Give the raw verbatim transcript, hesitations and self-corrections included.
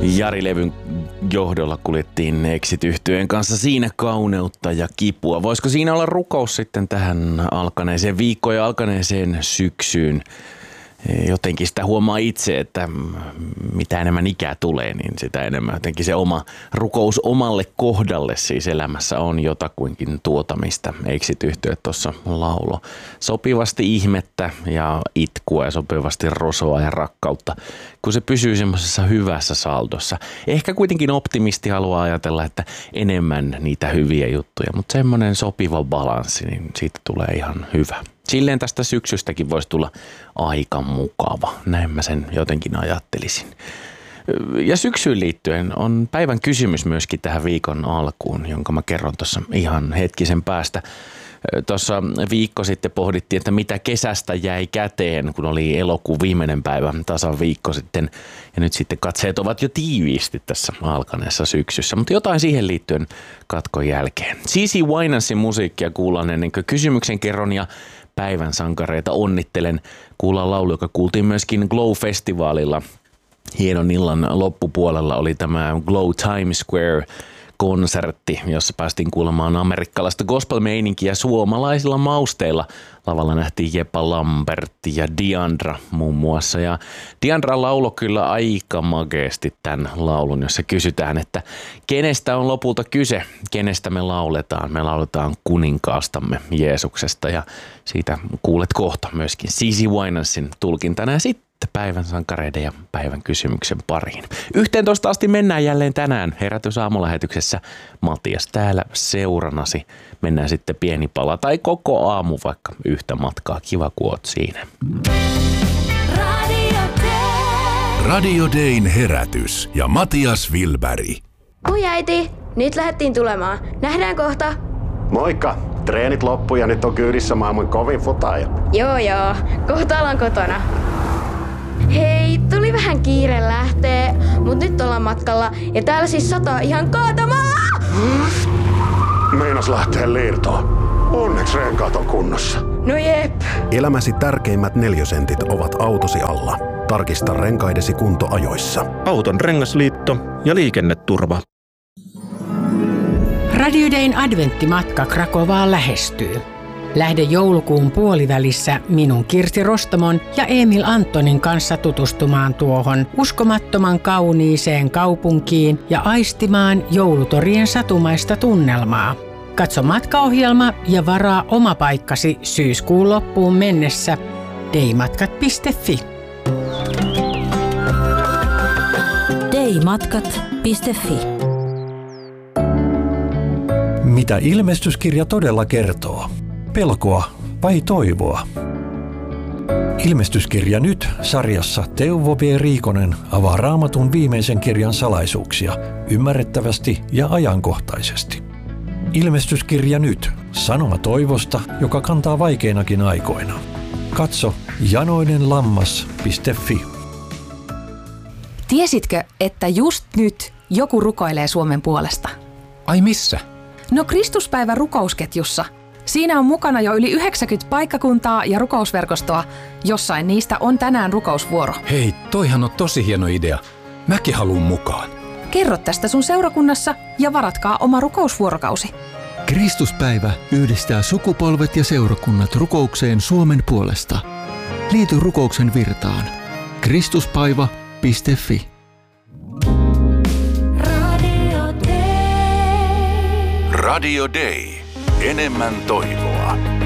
Jari Levyn johdolla kuljettiin Exit-yhtyeen kanssa siinä kauneutta ja kipua. Voisiko siinä olla rukous sitten tähän alkaneeseen viikkoon ja alkaneeseen syksyyn? Jotenkin sitä huomaa itse, että mitä enemmän ikää tulee, niin sitä enemmän jotenkin se oma rukous omalle kohdalle siis elämässä on jotakuinkin tuota, mistä Exit-yhtye tuossa laulo. Sopivasti ihmettä ja itkua ja sopivasti rosoa ja rakkautta, kun se pysyy semmoisessa hyvässä saldossa. Ehkä kuitenkin optimisti haluaa ajatella, että enemmän niitä hyviä juttuja, mutta semmoinen sopiva balanssi, niin siitä tulee ihan hyvä. Silleen tästä syksystäkin voisi tulla aika mukava, näin mä sen jotenkin ajattelisin. Ja syksyyn liittyen on päivän kysymys myöskin tähän viikon alkuun, jonka mä kerron tuossa ihan hetkisen päästä. Tuossa viikko sitten pohdittiin, että mitä kesästä jäi käteen, kun oli elokuun viimeinen päivä tasan viikko sitten. Ja nyt sitten katseet ovat jo tiiviisti tässä alkaneessa syksyssä, mutta jotain siihen liittyen katkon jälkeen. C C Winansin musiikkia kuullaan ennen kuin kysymyksen kerron ja päivän sankareita onnittelen. Kuullaan laulu, joka kuultiin myöskin Glow-festivaalilla. Hienon illan loppupuolella oli tämä Glow Times Square konsertti, jossa päästiin kuulemaan amerikkalaista gospel-meininkiä suomalaisilla mausteilla. Lavalla nähtiin Jeppa Lambertti ja Diandra muun muassa. Ja Diandra laulo kyllä aika makeasti tämän laulun, jossa kysytään, että kenestä on lopulta kyse, kenestä me lauletaan. Me lauletaan kuninkaastamme Jeesuksesta ja siitä kuulet kohta myöskin C C Winansin tulkintana ja sitten päivän sankareiden ja päivän kysymyksen pariin. yhteentoista asti mennään jälleen tänään Herätys-aamulähetyksessä. Matias täällä seuranasi. Mennään sitten pieni pala tai koko aamu vaikka yhtä matkaa. Kiva kun oot siinä. Radio Day. Radio Dayn herätys ja Matias Wilberg. Hui äiti, nyt lähdettiin tulemaan. Nähdään kohta. Moikka! Treenit loppu ja nyt on kyydissä maailman kovin futaaja. Joo joo, kohta ollaan kotona. Hei, tuli vähän kiire lähtee, mut nyt ollaan matkalla ja täällä siis sataa ihan kaatamalla! Meinas lähtee liirtoon. Onneksi renkaat on kunnossa. No jep. Elämäsi tärkeimmät neliösentit ovat autosi alla. Tarkista renkaidesi kunto ajoissa. Auton rengasliitto ja liikenneturva. Radio Dayn adventtimatka Krakovaan lähestyy. Lähde joulukuun puolivälissä minun Kirsi Rostamon ja Emil Antonin kanssa tutustumaan tuohon uskomattoman kauniiseen kaupunkiin ja aistimaan joulutorien satumaista tunnelmaa. Katso matkaohjelma ja varaa oma paikkasi syyskuun loppuun mennessä daymatkat piste fi. daymatkat piste fi. Mitä ilmestyskirja todella kertoo? Pelkoa vai toivoa? Ilmestyskirja nyt -sarjassa Teuvo V. Riikonen avaa Raamatun viimeisen kirjan salaisuuksia ymmärrettävästi ja ajankohtaisesti. Ilmestyskirja nyt -sanoma toivosta, joka kantaa vaikeinakin aikoina. Katso janoinenlammas piste fi. Tiesitkö, että just nyt joku rukoilee Suomen puolesta? Ai missä? No Kristuspäivä rukousketjussa. Siinä on mukana jo yli yhdeksänkymmentä paikkakuntaa ja rukousverkostoa. Jossain niistä on tänään rukousvuoro. Hei, toihan on tosi hieno idea. Mäkin haluun mukaan. Kerro tästä sun seurakunnassa ja varatkaa oma rukousvuorokausi. Kristuspäivä yhdistää sukupolvet ja seurakunnat rukoukseen Suomen puolesta. Liity rukouksen virtaan. Kristuspaiva piste fi. Radio Day. Enemmän toivoa.